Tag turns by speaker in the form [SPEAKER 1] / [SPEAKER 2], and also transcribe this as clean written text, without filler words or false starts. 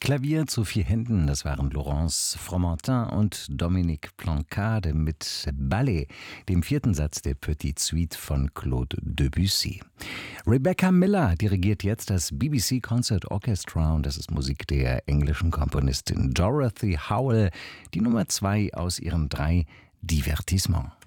[SPEAKER 1] Klavier zu vier Händen, das waren Laurence Fromentin und Dominique Plancade mit Ballet, dem vierten Satz der Petite Suite von Claude Debussy. Rebecca Miller dirigiert jetzt das BBC Concert Orchestra und das ist Musik der englischen Komponistin Dorothy Howell, die Nummer 2 aus ihren 3 Divertissements.